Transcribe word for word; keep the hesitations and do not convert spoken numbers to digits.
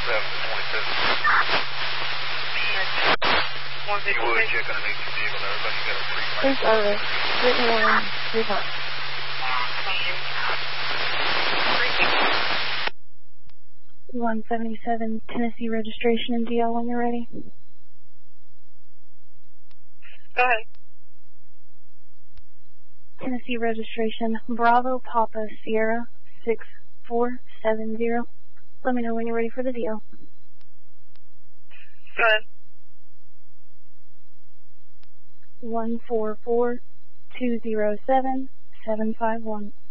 seven to twenty-seven. You would check underneath your vehicle and everybody got a free plate. Please over. Written warning. Refund. one seventy-seven Tennessee registration and D L when you're ready. Go ahead. Tennessee registration Bravo Papa Sierra six four seven zero. Let me know when you're ready for the deal. Go ahead. one four four two zero seven seven five one.